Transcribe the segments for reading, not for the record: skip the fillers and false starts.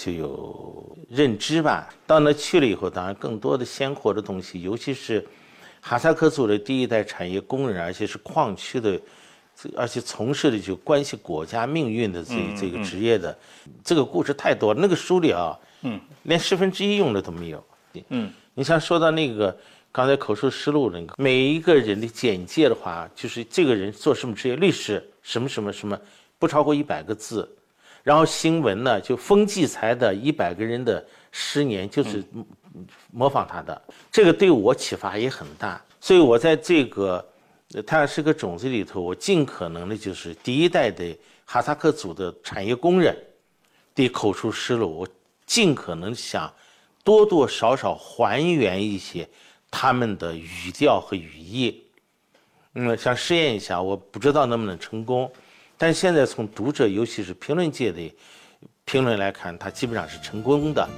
就有认知吧。到那去了以后，当然更多的鲜活的东西，尤其是哈萨克族的第一代产业工人，而且是矿区的，而且从事的就关系国家命运的这个职业的，这个故事太多了。那个书里啊，连1/10用的都没有。你像说到那个刚才口述实录那个，每一个人的简介的话，就是这个人做什么职业，律师什么什么什么，不超过100个字。然后新闻呢，就风纪财的100个人的10年，就是模仿他的。这个对我启发也很大，所以我在这个它是个种子里头，我尽可能的就是第一代的哈萨克族的产业工人的口述实录，我尽可能想多多少少还原一些他们的语调和语义。想试验一下，我不知道能不能成功。但是现在从读者，尤其是评论界的评论来看，它基本上是成功的。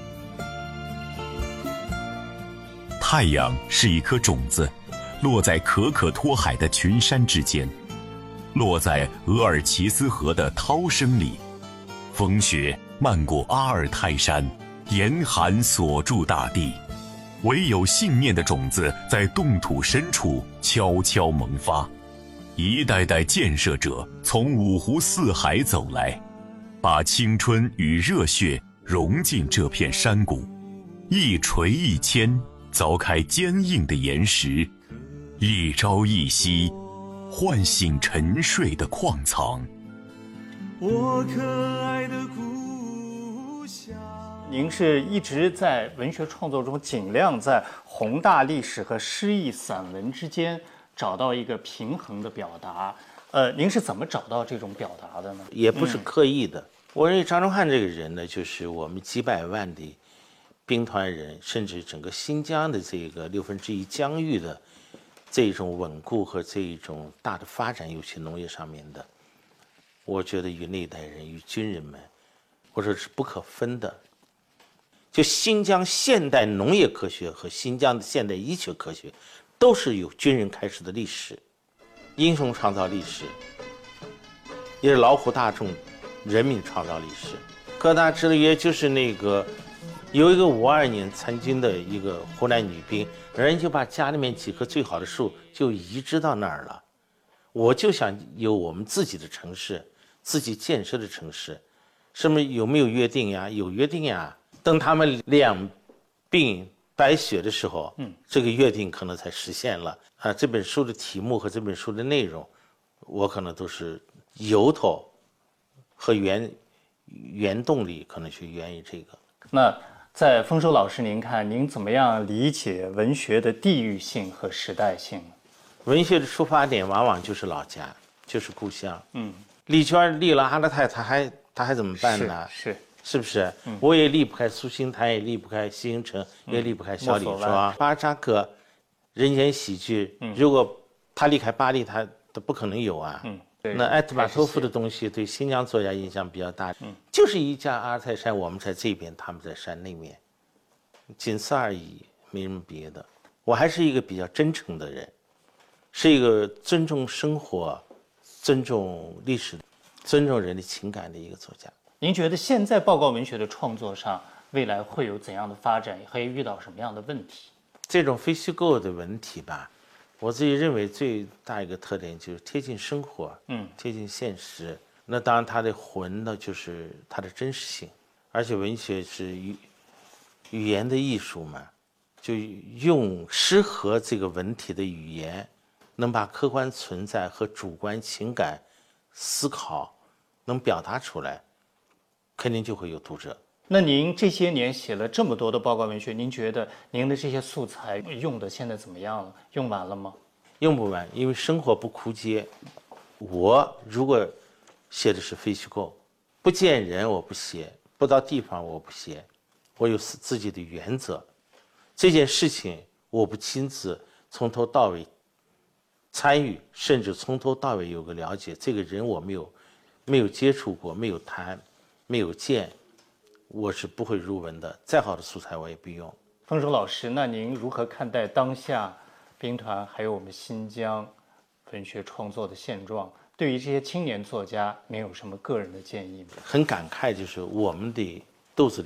太阳是一颗种子，落在可可托海的群山之间，落在额尔齐斯河的涛声里。风雪漫过阿尔泰山，严寒锁住大地，唯有信念的种子在冻土深处悄悄萌发。一代代建设者从五湖四海走来，把青春与热血融进这片山谷，一锤一钎凿开坚硬的岩石，一朝一夕唤醒沉睡的矿藏。 我可爱的故乡。 您是一直在文学创作中尽量在宏大历史和诗意散文之间找到一个平衡的表达，您是怎么找到这种表达的呢？ 也不是刻意的。我认为张忠汉这个人呢，就是我们几百万的兵团人，甚至整个新疆的这个1/6疆域的这种稳固和这一种大的发展，尤其农业上面的，我觉得与那一代人、与军人们，或者是不可分的。就新疆现代农业科学和新疆的现代医学科学，都是由军人开始的历史，英雄创造历史，也是劳苦大众人民创造历史。各大之约就是那个有一个52年参军的一个湖南女兵，人就把家里面几棵最好的树就移植到那儿了。我就想有我们自己的城市，自己建设的城市，什么有没有约定呀？有约定呀。等他们两鬓白雪的时候，这个约定可能才实现了啊。这本书的题目和这本书的内容，我可能都是由头和原动力，可能是源于这个。 那在丰收老师，您看您怎么样理解文学的地域性和时代性？ 文学的出发点往往就是老家，就是故乡。丽娟立了阿勒泰，他还怎么办呢？是不是？我也离不开苏欣坛，也离不开西营城，也离不开小李庄。巴扎克人间喜剧，如果他离开巴黎，他不可能有啊。那艾特马托夫的东西对新疆作家影响比较大。就是一家阿尔泰山，我们在这边，他们在山那面，仅此而已，没什么别的。我还是一个比较真诚的人，是一个尊重生活、尊重历史、尊重人的情感的一个作家。 您觉得现在报告文学的创作上，未来会有怎样的发展，会遇到什么样的问题？ 这种非虚构的文体吧，我自己认为最大一个特点就是贴近生活，贴近现实。那当然，它的魂呢，就是它的真实性。而且文学是语言的艺术嘛，就用适合这个文体的语言，能把客观存在和主观情感思考能表达出来，肯定就会有读者。 那您这些年写了这么多的报告文学，您觉得您的这些素材用的现在怎么样了？用完了吗？ 用不完，因为生活不枯竭。我如果写的是非虚构，不见人我不写，不到地方我不写，我有自己的原则。这件事情我不亲自从头到尾参与，甚至从头到尾有个了解，这个人我没有接触过，没有谈，没有见，我是不会入文的。再好的素材我也不用。 丰收老师，那您如何看待当下兵团还有我们新疆文学创作的现状？对于这些青年作家，您有什么个人的建议吗？ 很感慨，就是我们的肚子里